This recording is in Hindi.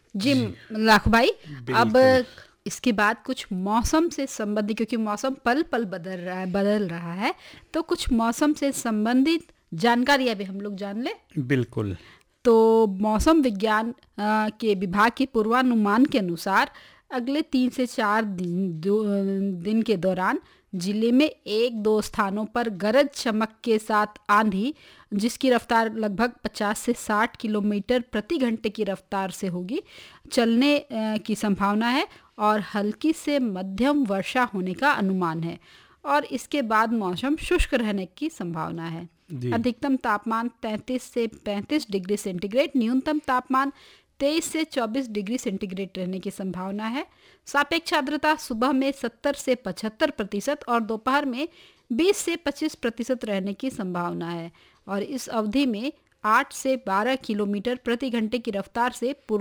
जी जी, लाखू भाई। अब बिल्कुल। इसके बाद कुछ मौसम से संबंधित, क्योंकि मौसम पल पल बदल रहा है, तो कुछ मौसम से संबंधित जानकारियां भी हम लोग जान ले। बिल्कुल। तो मौसम विज्ञान के विभाग के पूर्वानुमान के अनुसार अगले 3 से 4 दिन के दौरान जिले में एक दो स्थानों पर गरज चमक के साथ आंधी, जिसकी रफ्तार लगभग 50 से 60 किलोमीटर प्रति घंटे की रफ्तार से होगी, चलने की संभावना है और हल्की से मध्यम वर्षा होने का अनुमान है। और इसके बाद मौसम शुष्क रहने की संभावना है। जी, अधिकतम तापमान 33 से 35 डिग्री सेंटीग्रेड, न्यूनतम तापमान 23 से 24 डिग्री सेंटीग्रेड रहने की संभावना है। सापेक्ष आर्द्रता सुबह में 70 से 75% और दोपहर में 20 से 25% रहने की संभावना है। और इस अवधि में 8 से 12 किलोमीटर प्रति घंटे की रफ्तार से